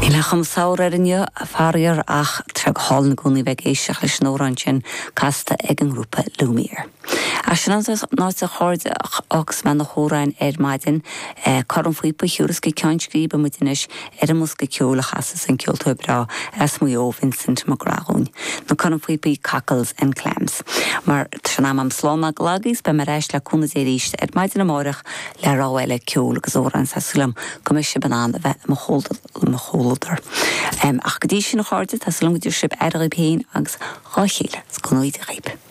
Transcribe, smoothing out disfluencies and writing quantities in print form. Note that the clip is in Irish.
Níl chum saoireanne a farir ach treg hall na gúnaí bheith éisteach leis nóran sin casta ag an grúpa Lumiere. As sin náis a chóirde agus me na chóráin maidin caran faoipa chiúras go ceantscrí ba muidinis mus go ceola chasas an ceoltói bra as mú Vincent McGrathún. No caran faoipa cackles and clams. Mar trinam am slóna glagis be mar eis le cúnas éiríist maidin amórach le ráhile ceola agus óran sa sulam gomise banana bheith machólder. Ach godí sin na chóirde tá sulm go dúr sib péin agus ráchéile, sconúid a réip.